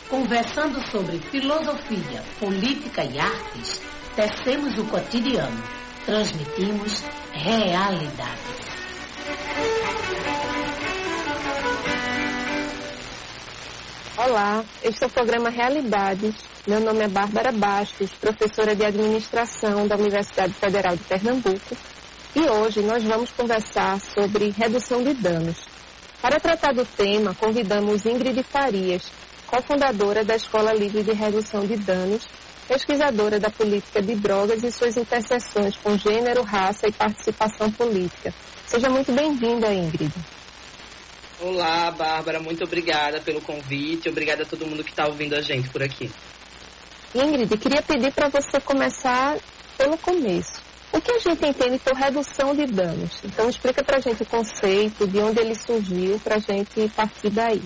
Conversando sobre filosofia, política e artes, tecemos o cotidiano, transmitimos realidades. Olá, este é o programa Realidades. Meu nome é Bárbara Bastos, professora de Administração da Universidade Federal de Pernambuco, e hoje nós vamos conversar sobre redução de danos. Para tratar do tema, convidamos Ingrid Farias, cofundadora da Escola Livre de Redução de Danos, pesquisadora da política de drogas e suas interseções com gênero, raça e participação política. Seja muito bem-vinda, Ingrid. Olá, Bárbara, muito obrigada pelo convite, obrigada a todo mundo que está ouvindo a gente por aqui. Ingrid, queria pedir para você começar pelo começo. O que a gente entende por redução de danos? Então, explica para a gente o conceito, de onde ele surgiu, para a gente partir daí.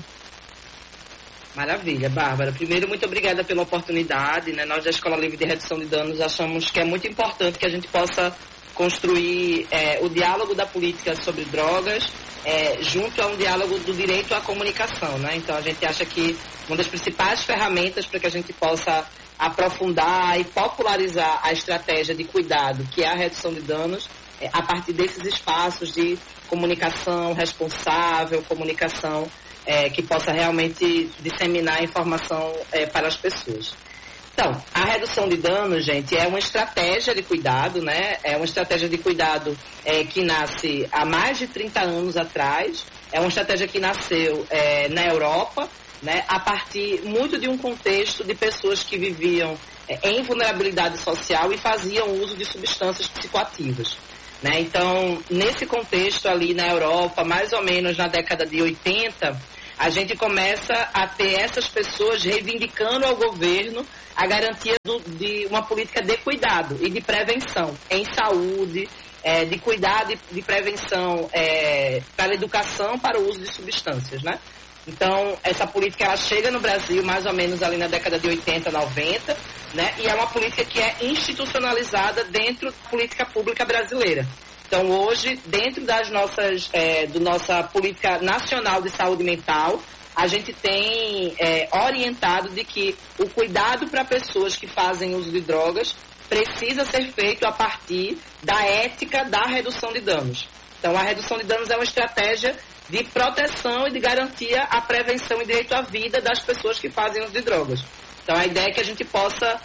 Maravilha, Bárbara. Primeiro, muito obrigada pela oportunidade, né? Nós da Escola Livre de Redução de Danos achamos que é muito importante que a gente possa construir o diálogo da política sobre drogas junto a um diálogo do direito à comunicação, né? Então, a gente acha que uma das principais ferramentas para que a gente possa aprofundar e popularizar a estratégia de cuidado, que é a redução de danos, a partir desses espaços de comunicação responsável, comunicação que possa realmente disseminar a informação para as pessoas. Então, a redução de danos, gente, é uma estratégia de cuidado, né? É uma estratégia de cuidado que nasce há mais de 30 anos atrás. É uma estratégia que nasceu na Europa, né? A partir muito de um contexto de pessoas que viviam em vulnerabilidade social e faziam uso de substâncias psicoativas, né? Então, nesse contexto ali na Europa, mais ou menos na década de 80, a gente começa a ter essas pessoas reivindicando ao governo a garantia de uma política de cuidado e de prevenção em saúde, de cuidado e de prevenção para a educação, para o uso de substâncias, né? Então, essa política ela chega no Brasil mais ou menos ali na década de 80, 90, né? E é uma política que é institucionalizada dentro da política pública brasileira. Então, hoje, dentro das do nossa política nacional de saúde mental, a gente tem orientado de que o cuidado para pessoas que fazem uso de drogas precisa ser feito a partir da ética da redução de danos. Então, a redução de danos é uma estratégia de proteção e de garantia à prevenção e direito à vida das pessoas que fazem uso de drogas. Então, a ideia é que a gente possa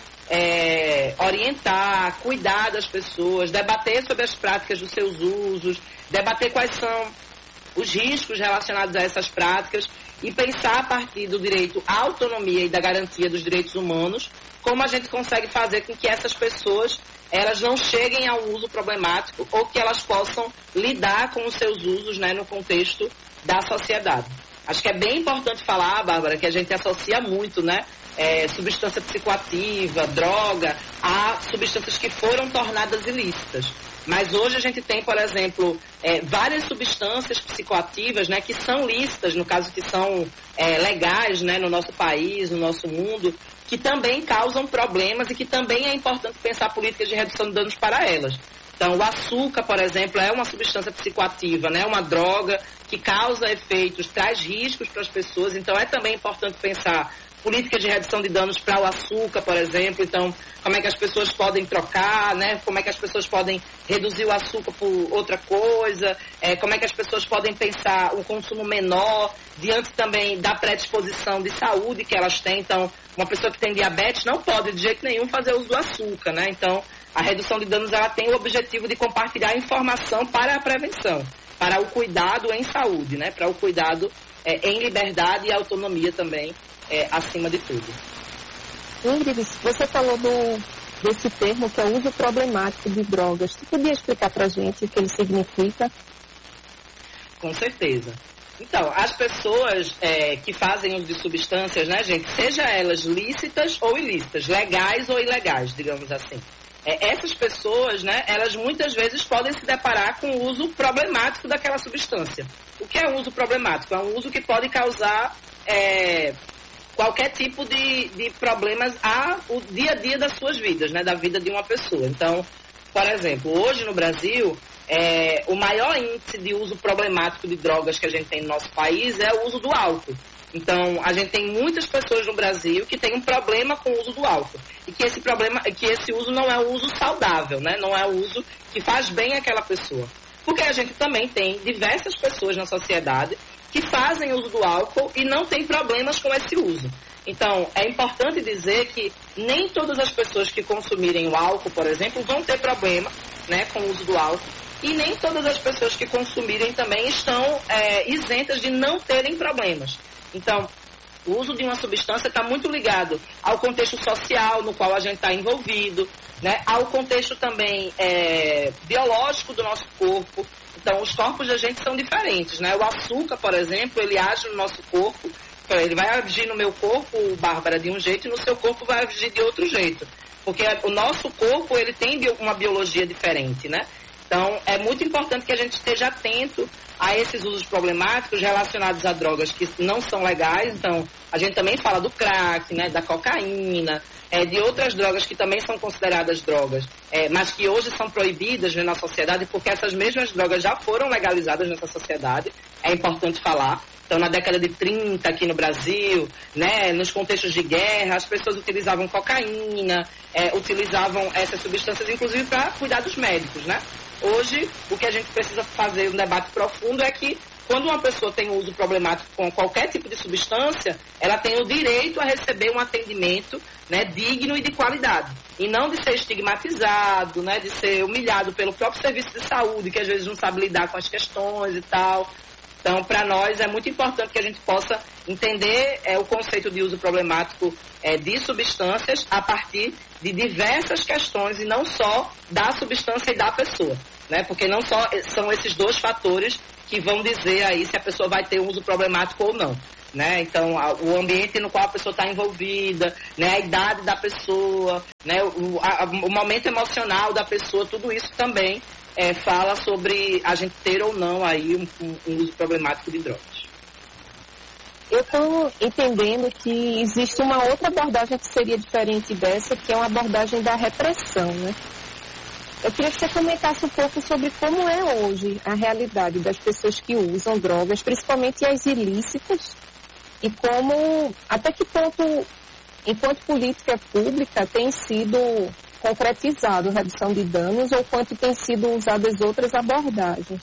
orientar, cuidar das pessoas, debater sobre as práticas dos seus usos, debater quais são os riscos relacionados a essas práticas e pensar a partir do direito à autonomia e da garantia dos direitos humanos, como a gente consegue fazer com que essas pessoas elas não cheguem ao uso problemático ou que elas possam lidar com os seus usos, né, no contexto da sociedade. Acho que é bem importante falar, Bárbara, que a gente associa muito, né, substância psicoativa, droga, a substâncias que foram tornadas ilícitas. Mas hoje a gente tem, por exemplo, várias substâncias psicoativas, né, que são lícitas, no caso que são legais, né, no nosso país, no nosso mundo, que também causam problemas e que também é importante pensar políticas de redução de danos para elas. Então, o açúcar, por exemplo, é uma substância psicoativa, né, uma droga que causa efeitos, traz riscos para as pessoas, então é também importante pensar políticas de redução de danos para o açúcar, por exemplo. Então, como é que as pessoas podem trocar, né? Como é que as pessoas podem reduzir o açúcar por outra coisa, como é que as pessoas podem pensar um consumo menor, diante também da predisposição de saúde que elas têm. Então, uma pessoa que tem diabetes não pode de jeito nenhum fazer uso do açúcar, né? Então, a redução de danos ela tem o objetivo de compartilhar informação para a prevenção, para o cuidado em saúde, né? Para o cuidado em liberdade e autonomia também, acima de tudo. Ingrid, você falou desse termo que é o uso problemático de drogas. Você podia explicar para a gente o que ele significa? Com certeza. Então, as pessoas que fazem uso de substâncias, né, gente, seja elas lícitas ou ilícitas, legais ou ilegais, digamos assim. Essas pessoas, né, elas muitas vezes podem se deparar com o uso problemático daquela substância. O que é um uso problemático? É um uso que pode causar qualquer tipo de problemas ao dia a dia das suas vidas, né, da vida de uma pessoa. Então, por exemplo, hoje no Brasil, o maior índice de uso problemático de drogas que a gente tem no nosso país é o uso do álcool. Então, a gente tem muitas pessoas no Brasil que têm um problema com o uso do álcool. E que esse uso não é um uso saudável, né? Não é um uso que faz bem àquela pessoa. Porque a gente também tem diversas pessoas na sociedade que fazem uso do álcool e não tem problemas com esse uso. Então, é importante dizer que nem todas as pessoas que consumirem o álcool, por exemplo, vão ter problema, né, com o uso do álcool. E nem todas as pessoas que consumirem também estão isentas de não terem problemas. Então, o uso de uma substância está muito ligado ao contexto social no qual a gente está envolvido, né? Ao contexto também biológico do nosso corpo. Então, os corpos da gente são diferentes, né? O açúcar, por exemplo, ele age no nosso corpo, ele vai agir no meu corpo, Bárbara, de um jeito, e no seu corpo vai agir de outro jeito. Porque o nosso corpo, ele tem uma biologia diferente, né? Então, é muito importante que a gente esteja atento a esses usos problemáticos relacionados a drogas que não são legais. Então, a gente também fala do crack, né, da cocaína, de outras drogas que também são consideradas drogas, mas que hoje são proibidas, né, na sociedade, porque essas mesmas drogas já foram legalizadas nessa sociedade. É importante falar. Então, na década de 30, aqui no Brasil, né, nos contextos de guerra, as pessoas utilizavam cocaína, utilizavam essas substâncias, inclusive, para cuidados médicos, né? Hoje, o que a gente precisa fazer um debate profundo é que, quando uma pessoa tem uso problemático com qualquer tipo de substância, ela tem o direito a receber um atendimento, né, digno e de qualidade. E não de ser estigmatizado, né, de ser humilhado pelo próprio serviço de saúde, que às vezes não sabe lidar com as questões e tal. Então, para nós, é muito importante que a gente possa entender o conceito de uso problemático de substâncias a partir de diversas questões e não só da substância e da pessoa, né? Porque não só são esses dois fatores que vão dizer aí se a pessoa vai ter um uso problemático ou não, né? Então, o ambiente no qual a pessoa está envolvida, né? A idade da pessoa, né? O momento emocional da pessoa, tudo isso também fala sobre a gente ter ou não aí um uso problemático de drogas. Eu estou entendendo que existe uma outra abordagem que seria diferente dessa, que é uma abordagem da repressão, né? Eu queria que você comentasse um pouco sobre como é hoje a realidade das pessoas que usam drogas, principalmente as ilícitas, e como, até que ponto, enquanto política pública, tem sido concretizado redução de danos ou quanto tem sido usadas outras abordagens.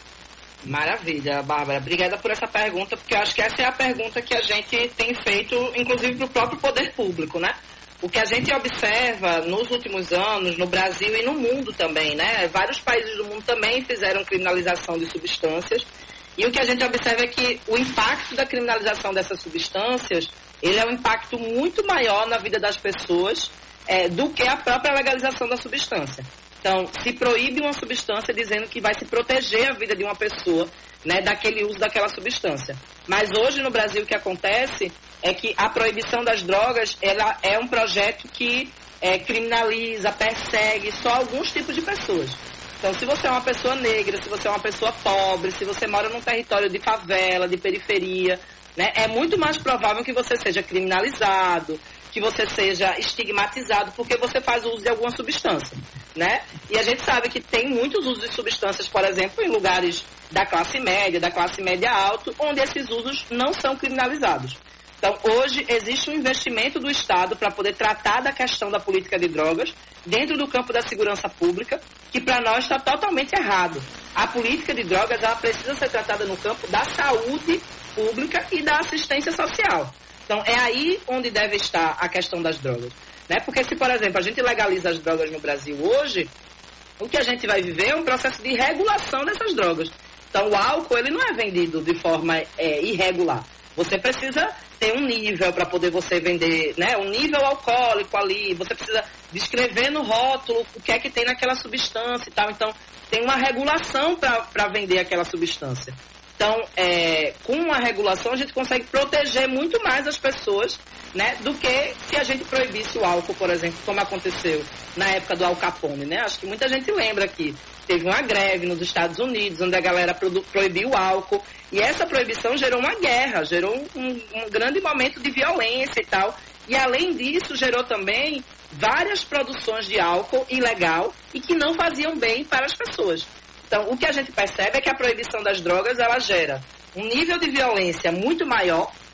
Maravilha, Bárbara. Obrigada por essa pergunta, porque eu acho que essa é a pergunta que a gente tem feito, inclusive, para o próprio poder público, né? O que a gente observa nos últimos anos, no Brasil e no mundo também, né? Vários países do mundo também fizeram criminalização de substâncias, e o que a gente observa é que o impacto da criminalização dessas substâncias, ele é um impacto muito maior na vida das pessoas do que a própria legalização da substância. Então, se proíbe uma substância dizendo que vai se proteger a vida de uma pessoa, né, daquele uso daquela substância. Mas hoje no Brasil o que acontece é que a proibição das drogas, ela é um projeto que criminaliza, persegue só alguns tipos de pessoas. Então, se você é uma pessoa negra, se você é uma pessoa pobre, se você mora num território de favela, de periferia, né, é muito mais provável que você seja criminalizado, que você seja estigmatizado porque você faz uso de alguma substância, né? E a gente sabe que tem muitos usos de substâncias, por exemplo, em lugares da classe média alta, onde esses usos não são criminalizados. Então, hoje existe um investimento do Estado para poder tratar da questão da política de drogas dentro do campo da segurança pública, que para nós está totalmente errado. A política de drogas, ela precisa ser tratada no campo da saúde pública e da assistência social. Então, é aí onde deve estar a questão das drogas, né? Porque se, por exemplo, a gente legaliza as drogas no Brasil hoje, o que a gente vai viver é um processo de regulação dessas drogas. Então, o álcool, ele não é vendido de forma irregular. Você precisa ter um nível para poder você vender, né? Um nível alcoólico ali, você precisa descrever no rótulo o que é que tem naquela substância e tal. Então, tem uma regulação para vender aquela substância. Então, com a regulação, a gente consegue proteger muito mais as pessoas, né, do que se a gente proibisse o álcool, por exemplo, como aconteceu na época do Al Capone, né? Acho que muita gente lembra que teve uma greve nos Estados Unidos, onde a galera proibiu o álcool, e essa proibição gerou uma guerra, gerou um grande momento de violência e tal. E, além disso, gerou também várias produções de álcool ilegal e que não faziam bem para as pessoas. Então, o que a gente percebe é que a proibição das drogas, ela gera um nível de violência muito maior,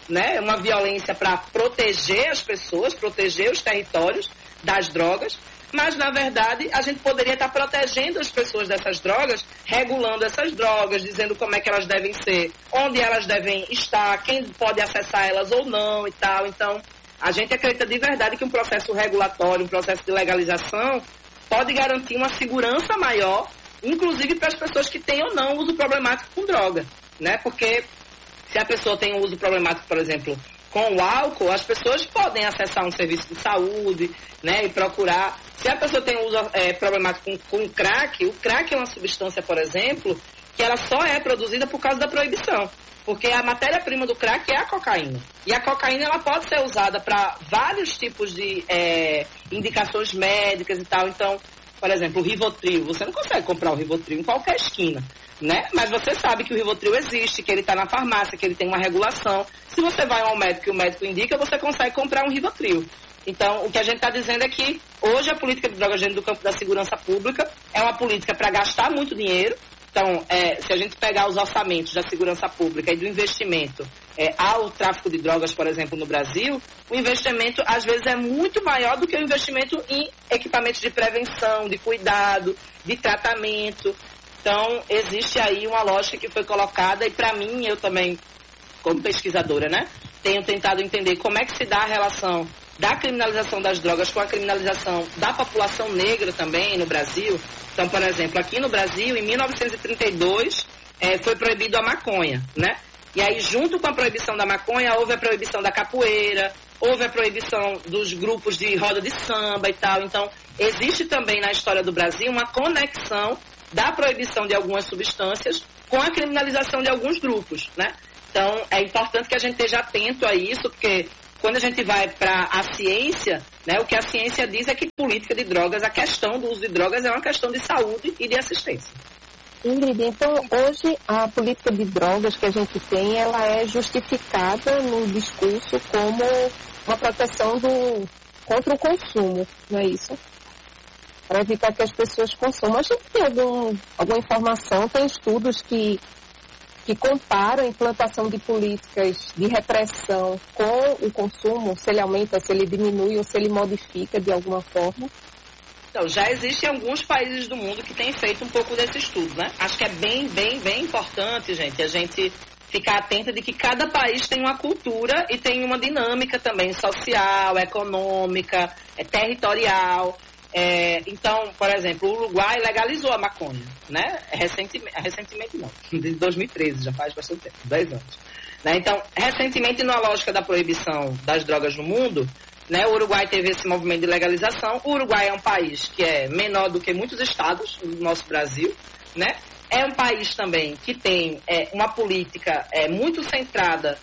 né? Uma violência para proteger as pessoas, proteger os territórios das drogas, mas, na verdade, a gente poderia estar protegendo as pessoas dessas drogas, regulando essas drogas, dizendo como é que elas devem ser, onde elas devem estar, quem pode acessar elas ou não e tal. Então, a gente acredita de verdade que um processo regulatório, um processo de legalização, pode garantir uma segurança maior, inclusive para as pessoas que têm ou não uso problemático com droga, né? Porque se a pessoa tem um uso problemático, por exemplo, com o álcool, as pessoas podem acessar um serviço de saúde, né, e procurar. Se a pessoa tem um uso problemático com o crack é uma substância, por exemplo, que ela só é produzida por causa da proibição. Porque a matéria-prima do crack é a cocaína. E a cocaína ela pode ser usada para vários tipos de indicações médicas e tal. Então, por exemplo, o Rivotril. Você não consegue comprar o Rivotril em qualquer esquina, né? Mas você sabe que o Rivotril existe, que ele está na farmácia, que ele tem uma regulação. Se você vai ao médico e o médico indica, você consegue comprar um Rivotril. Então, o que a gente está dizendo é que hoje a política de drogas dentro do campo da segurança pública é uma política para gastar muito dinheiro. Então, se a gente pegar os orçamentos da segurança pública e do investimento ao tráfico de drogas, por exemplo, no Brasil, o investimento, às vezes, é muito maior do que o investimento em equipamentos de prevenção, de cuidado, de tratamento. Então, existe aí uma lógica que foi colocada e, para mim, eu também, como pesquisadora, né, tenho tentado entender como é que se dá a relação da criminalização das drogas com a criminalização da população negra também no Brasil. Então, por exemplo, aqui no Brasil, em 1932, foi proibido a maconha, né? E aí, junto com a proibição da maconha, houve a proibição da capoeira, houve a proibição dos grupos de roda de samba e tal. Então, existe também na história do Brasil uma conexão da proibição de algumas substâncias com a criminalização de alguns grupos, né? Então, é importante que a gente esteja atento a isso, porque quando a gente vai para a ciência, né, o que a ciência diz é que política de drogas, a questão do uso de drogas é uma questão de saúde e de assistência. Ingrid, então hoje a política de drogas que a gente tem, ela é justificada no discurso como uma proteção contra o consumo, não é isso? Para evitar que as pessoas consumam. A gente tem alguma informação, tem estudos que comparam a implantação de políticas de repressão com o consumo, se ele aumenta, se ele diminui ou se ele modifica de alguma forma? Então, já existem alguns países do mundo que têm feito um pouco desse estudo, né? Acho que é bem importante, gente, a gente ficar atenta de que cada país tem uma cultura e tem uma dinâmica também social, econômica, territorial. Então, por exemplo, o Uruguai legalizou a maconha, né? Recentemente não, de 2013, já faz bastante tempo, 10 anos. Né? Então, recentemente, na lógica da proibição das drogas no mundo, né, o Uruguai teve esse movimento de legalização. O Uruguai é um país que é menor do que muitos estados do nosso Brasil, né? É um país também que tem uma política muito centrada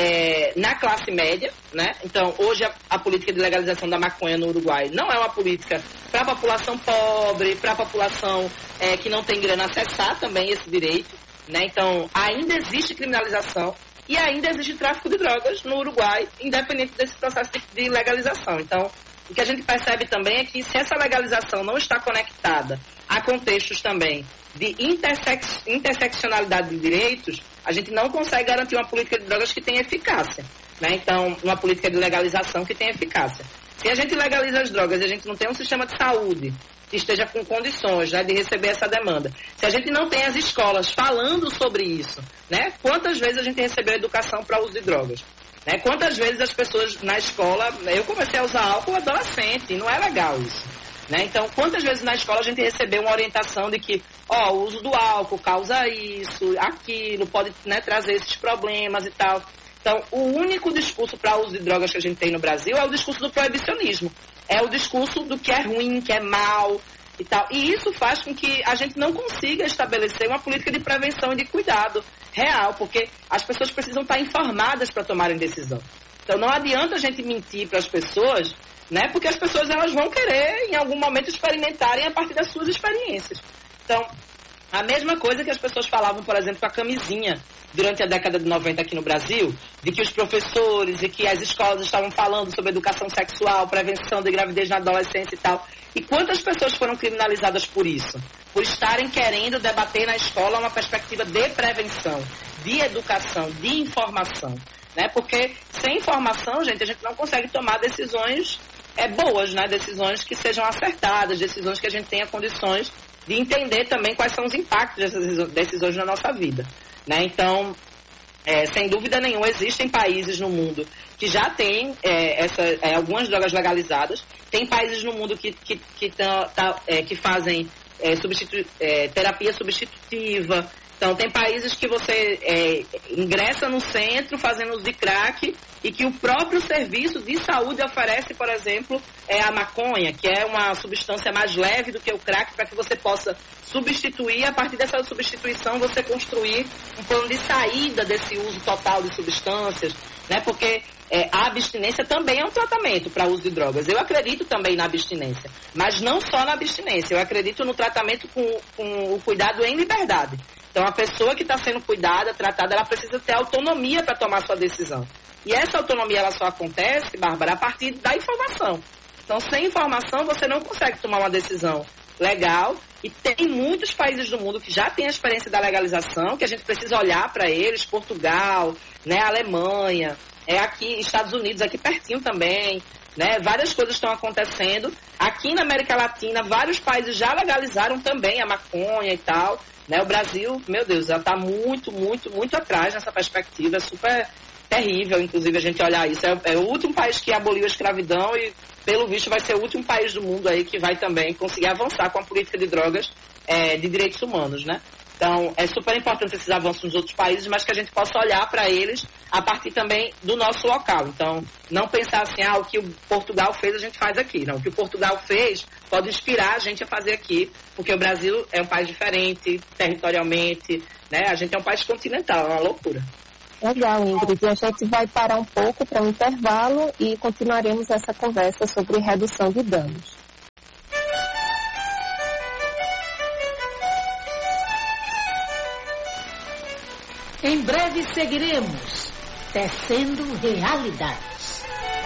na classe média, né? Então, hoje a política de legalização da maconha no Uruguai não é uma política para a população pobre, para a população que não tem grana acessar também esse direito, né? Então, ainda existe criminalização e ainda existe tráfico de drogas no Uruguai, independente desse processo de legalização. Então, o que a gente percebe também é que se essa legalização não está conectada a contextos também de interseccionalidade de direitos, a gente não consegue garantir uma política de drogas que tenha eficácia, né? Então, uma política de legalização que tenha eficácia. Se a gente legaliza as drogas e a gente não tem um sistema de saúde que esteja com condições, né, de receber essa demanda, se a gente não tem as escolas falando sobre isso, né? Quantas vezes a gente recebeu educação para o uso de drogas? Né? Quantas vezes as pessoas na escola... Eu comecei a usar álcool adolescente, e não é legal isso. Né? Então, quantas vezes na escola a gente recebeu uma orientação de que o uso do álcool causa isso, aquilo, pode, né, trazer esses problemas e tal. Então, o único discurso para o uso de drogas que a gente tem no Brasil é o discurso do proibicionismo. É o discurso do que é ruim, que é mal e tal. E isso faz com que a gente não consiga estabelecer uma política de prevenção e de cuidado real, porque as pessoas precisam estar informadas para tomarem decisão. Então, não adianta a gente mentir para as pessoas, né? Porque as pessoas elas vão querer, em algum momento, experimentarem a partir das suas experiências. Então, a mesma coisa que as pessoas falavam, por exemplo, com a camisinha durante a década de 90 aqui no Brasil, de que os professores e que as escolas estavam falando sobre educação sexual, prevenção de gravidez na adolescência e tal. E quantas pessoas foram criminalizadas por isso? Por estarem querendo debater na escola uma perspectiva de prevenção, de educação, de informação. né? Porque sem informação, gente, a gente não consegue tomar decisões boas, né? Decisões que sejam acertadas, decisões que a gente tenha condições de entender também quais são os impactos dessas decisões na nossa vida, né? Então, sem dúvida nenhuma, existem países no mundo que já têm algumas drogas legalizadas. Tem países no mundo que fazem terapia substitutiva. Então, tem países que você ingressa no centro fazendo uso de crack e que o próprio serviço de saúde oferece, por exemplo, a maconha, que é uma substância mais leve do que o crack, para que você possa substituir, a partir dessa substituição, você construir um plano de saída desse uso total de substâncias, né? Porque a abstinência também é um tratamento para uso de drogas. Eu acredito também na abstinência, mas não só na abstinência. Eu acredito no tratamento com o cuidado em liberdade. Então, a pessoa que está sendo cuidada, tratada, ela precisa ter autonomia para tomar sua decisão. E essa autonomia, ela só acontece, Bárbara, a partir da informação. Então, sem informação, você não consegue tomar uma decisão legal. E tem muitos países do mundo que já têm a experiência da legalização, que a gente precisa olhar para eles, Portugal, né, Alemanha, aqui, Estados Unidos, aqui pertinho também, né? Várias coisas estão acontecendo. Aqui na América Latina, vários países já legalizaram também a maconha e tal. Né? O Brasil, meu Deus, já está muito, muito, muito atrás nessa perspectiva, é super terrível, inclusive, a gente olhar isso. É o último país que aboliu a escravidão e, pelo visto, vai ser o último país do mundo aí que vai também conseguir avançar com a política de drogas de direitos humanos, né? Então, é super importante esses avanços nos outros países, mas que a gente possa olhar para eles a partir também do nosso local. Então, não pensar assim, o que o Portugal fez, a gente faz aqui. Não, o que o Portugal fez pode inspirar a gente a fazer aqui, porque o Brasil é um país diferente, territorialmente, né? A gente é um país continental, é uma loucura. Legal, Ingrid. A gente vai parar um pouco para um intervalo e continuaremos essa conversa sobre redução de danos. Em breve seguiremos tecendo realidades.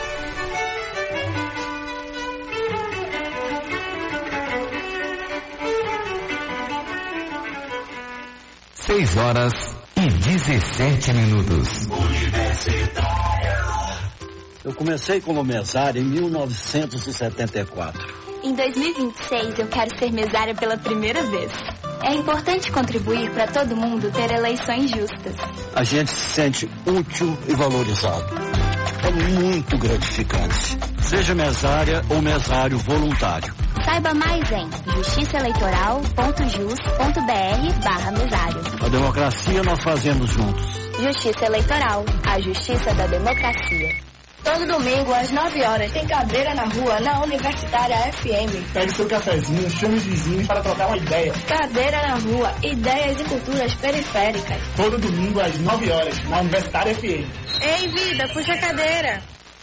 Seis horas e 17 minutos. Eu comecei como mesário em 1974. Em 2026 eu quero ser mesária pela primeira vez. É importante contribuir para todo mundo ter eleições justas. A gente se sente útil e valorizado. É muito gratificante. Seja mesária ou mesário voluntário. Saiba mais em justiçaeleitoral.jus.br/mesário. A democracia nós fazemos juntos. Justiça Eleitoral, a justiça da democracia. Todo domingo, às 9 horas, tem cadeira na rua, na Universitária FM. Pegue seu cafezinho, chame os vizinhos para trocar uma ideia. Cadeira na rua, ideias e culturas periféricas. Todo domingo, às 9 horas, na Universitária FM. Ei, vida, puxa a cadeira.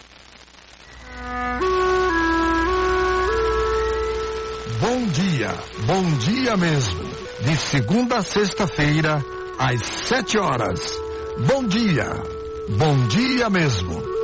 Bom dia mesmo. De segunda a sexta-feira, às 7 horas. Bom dia mesmo.